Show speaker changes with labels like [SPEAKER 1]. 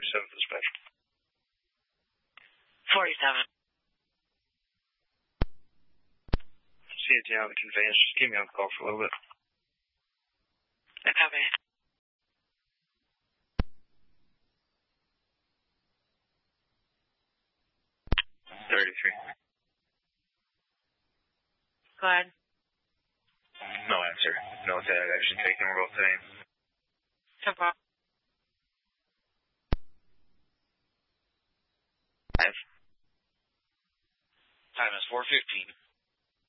[SPEAKER 1] 47 for the special.
[SPEAKER 2] 47.
[SPEAKER 1] See if you have a conveyance. Just keep me on call for a little bit.
[SPEAKER 2] Okay.
[SPEAKER 1] 33.
[SPEAKER 2] Go ahead.
[SPEAKER 1] No answer. No action taken. We're both saying.
[SPEAKER 2] No problem.
[SPEAKER 1] 5. Time is 4:15.